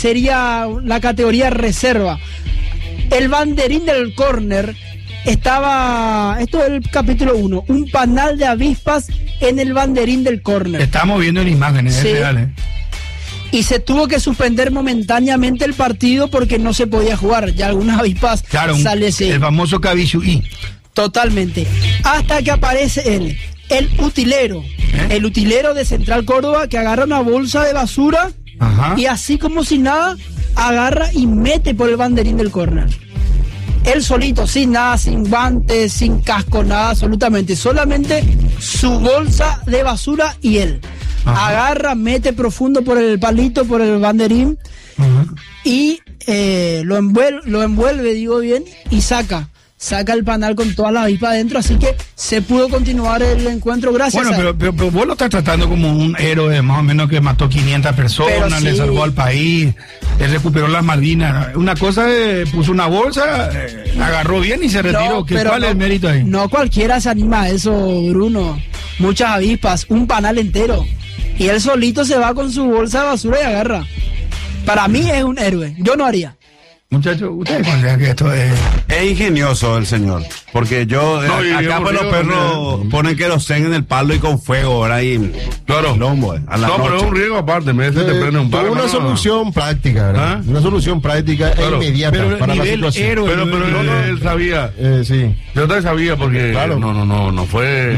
sería la categoría reserva. El banderín del córner estaba, esto es el capítulo 1, un panal de avispas en el banderín del córner. Estamos viendo en imágenes, sí. Es real, Y se tuvo que suspender momentáneamente el partido porque no se podía jugar. Ya algunas avispas sale así. El famoso cabichuí. Totalmente. Hasta que aparece el utilero. El utilero de Central Córdoba, que agarra una bolsa de basura. Ajá. Y así como si nada, agarra y mete por el banderín del córner. Él solito, sin nada, sin guantes, sin casco, nada, absolutamente. Solamente su bolsa de basura y él. Ajá. Agarra, mete profundo por el palito, por el banderín. Ajá. Y lo envuelve, digo bien, y saca el panal con todas las avispas adentro, así que se pudo continuar el encuentro gracias a él. Pero vos lo estás tratando como un héroe, más o menos, que mató 500 personas, sí. Le salvó al país, él recuperó las Malvinas. Una cosa, puso una bolsa, agarró bien y se retiró. ¿Cuál es el mérito ahí? No cualquiera se anima a eso, Bruno. Muchas avispas, un panal entero. Y él solito se va con su bolsa de basura y agarra. Para mí es un héroe, yo no haría. Muchachos, ¿ustedes consideran que esto es ingenioso el señor? Porque acá pues los perros ponen queroseno en el palo y con fuego, ¿verdad? Y claro. Pero es un riesgo aparte, me dice te prende un palo. Una solución práctica, ¿verdad? Una solución práctica e inmediata para la situación. Pero él sabía. Sí. Yo también sabía porque claro. No fue...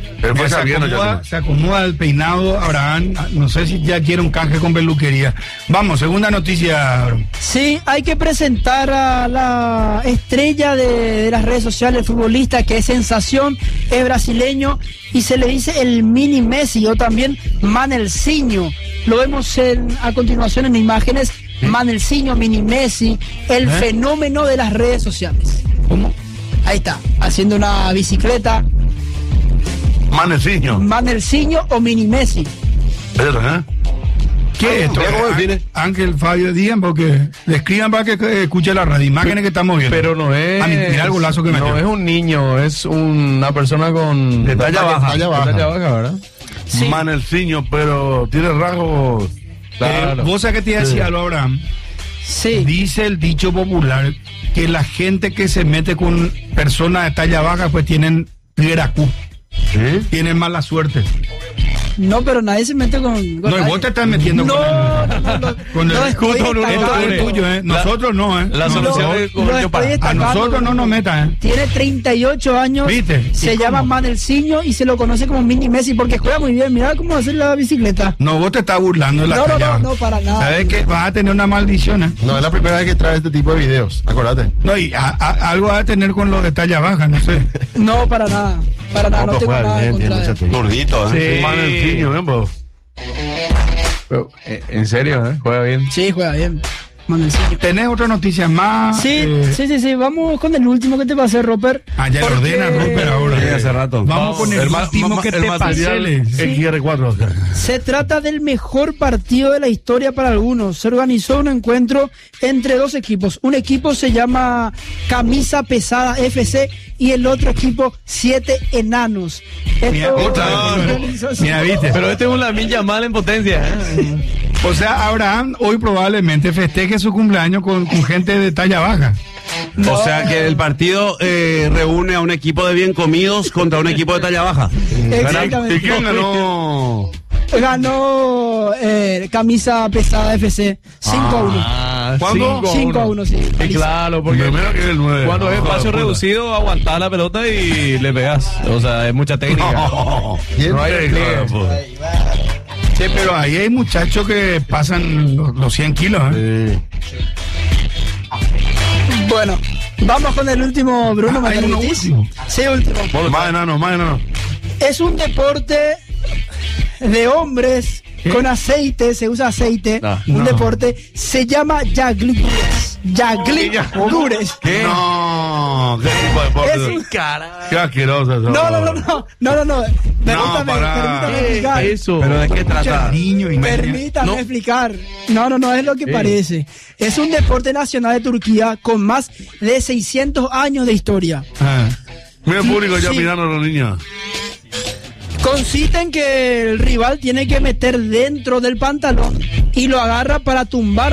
Se acomoda el peinado, Abraham. No sé si ya quiere un canje con peluquería. Vamos, segunda noticia. Sí, hay que presentar a la estrella de las redes sociales, el futbolista que es sensación, es brasileño y se le dice el mini Messi o también Manelzinho. Lo vemos a continuación en imágenes. ¿Sí? Manelzinho, mini Messi, el fenómeno de las redes sociales. ¿Cómo? Ahí está, haciendo una bicicleta. Manelzinho o mini Messi. ¿Qué es esto? Ángel Fabio Díaz, porque le escriban para que escuche la radio, imágenes que estamos viendo. Pero no es... mira el golazo que metió. No es un niño, es una persona con... De talla baja, ¿verdad? Sí. Manelzinho, pero tiene rasgos... Claro. ¿Vos sabés qué te decía lo Abraham? Sí. Dice el dicho popular que la gente que se mete con personas de talla baja pues tienen piracú. ¿Sí? Tienen mala suerte. No, pero nadie se mete con no, y vos te estás metiendo con el escudo. Esto es tuyo, Nosotros no, La solución es a nosotros no nos metan, Tiene 38 años. ¿Viste? Se llama Manelzinho y se lo conoce como mini Messi porque juega muy bien. Mira cómo hace la bicicleta. No, vos te estás burlando de la No, para nada. Sabes que vas a tener una maldición, No, es la primera vez que trae este tipo de videos, acuérdate. No, y algo vas a tener con los de talla baja, no sé. No, para nada. No tengo nada contra él. Gordito, Sí. Manelzinho, Pero, ¿en serio, juega bien? Sí, juega bien. Manelzinho. ¿Tenés otra noticia más? Sí. Vamos con el último que te pasé, Roper. Ya lo ordena Roper ahora. Sí, hace rato. Vamos con el último que te pasé. El XR4. Se trata del mejor partido de la historia para algunos. Se organizó un encuentro entre dos equipos. Un equipo se llama Camisa Pesada FC y el otro equipo 7 Enanos. Mira, viste. Pero este es un Lamine Yamal en potencia. O sea, Abraham hoy probablemente festeje su cumpleaños con gente de talla baja. No. O sea que el partido reúne a un equipo de bien comidos contra un equipo de talla baja. Exactamente. ¿Y quién ganó? Ganó Camisa Pesada FC 5-1. ¿Cuándo? 5-1, sí. Claro, porque cuando es espacio reducido, aguantás la pelota y le pegas. O sea, es mucha técnica. No hay despliegue. Sí, pero ahí hay muchachos que pasan los 100 kilos. Sí. Bueno, vamos con el último, Bruno. ¿Me permitís? Sí, último. Más enano. Es un deporte de hombres con aceite, se usa aceite. Deporte, se llama Yaglidures. ¿Qué? No, ¿qué tipo de deporte? Es un cara. Qué asqueroso eso. No. Permítame explicar. Eso. ¿Pero de qué trata? Permítame explicar. No es lo que parece. Es un deporte nacional de Turquía con más de 600 años de historia. Mira el público ya mirando a los niños. Consiste en que el rival tiene que meter dentro del pantalón y lo agarra para tumbar